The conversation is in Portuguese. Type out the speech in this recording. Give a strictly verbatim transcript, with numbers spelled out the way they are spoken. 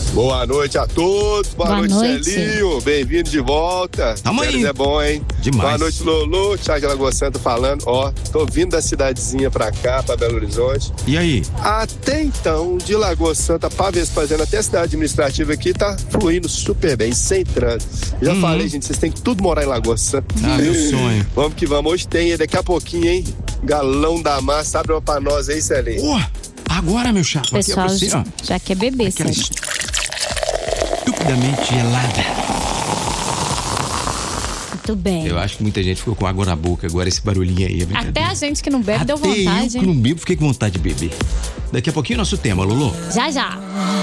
Boa noite a todos. Boa, Boa noite, noite. Celinho. Bem-vindo de volta. Tamo aí. É bom, hein? Demais. Boa noite, Lolo. Thiago de Lagoa Santa falando. Ó, tô vindo da cidadezinha pra cá, pra Belo Horizonte. E aí? Até então, de Lagoa Santa pra Vespasiano, até a cidade administrativa aqui, tá fluindo super bem, sem trânsito. Já uhum. falei, gente, vocês têm que tudo morar em Lagoa Santa. Ah, meu sonho. Vamos que vamos. Hoje tem, daqui a pouquinho, hein? Galão da massa. Abre uma pra nós aí, Celinho. Oh, agora, meu chapa. Pessoal, aqui é você, ó. já quer beber, Celinho. Estupidamente gelada. Muito bem. Eu acho que muita gente ficou com água na boca agora, esse barulhinho aí. É Até a gente que não bebe Até deu vontade. Eu que não bebo, fiquei com vontade de beber. Daqui a pouquinho é nosso tema, Lulu. Já, já.